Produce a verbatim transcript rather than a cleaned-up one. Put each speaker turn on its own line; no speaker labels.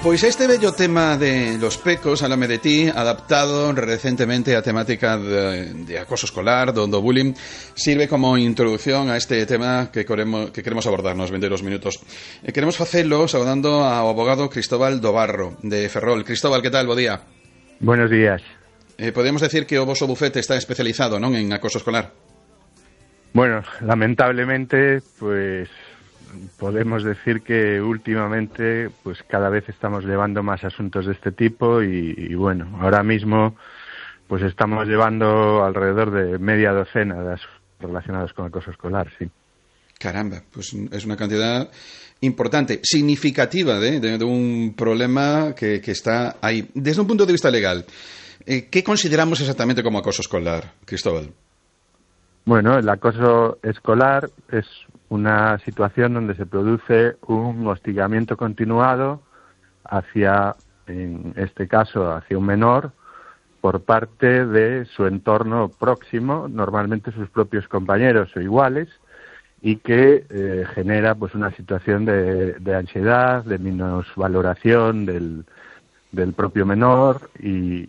Pois este bello tema de los pecos, Háblame de ti, adaptado recentemente a temática de, de acoso escolar, do, do bullying, sirve como introducción a este tema que queremos, que queremos abordar nos vindeiros minutos. E queremos facelo saudando ao abogado Cristóbal Dobarro, de Ferrol. Cristóbal, que tal? Bo día.
Buenos días.
Eh, podemos decir que o voso bufete está especializado, non, en acoso escolar?
Bueno, lamentablemente, pues podemos decir que últimamente pues cada vez estamos llevando más asuntos de este tipo y, y bueno, ahora mismo pues estamos llevando alrededor de media docena de asuntos relacionados con acoso escolar, sí.
Caramba, pues es una cantidad importante, significativa de, de, de un problema que, que está ahí. Desde un punto de vista legal, eh, ¿qué consideramos exactamente como acoso escolar, Cristóbal?
Bueno, el acoso escolar es una situación donde se produce un hostigamiento continuado hacia, en este caso, hacia un menor por parte de su entorno próximo, normalmente sus propios compañeros o iguales, y que eh, genera pues una situación de, de ansiedad, de minusvaloración del, del propio menor y,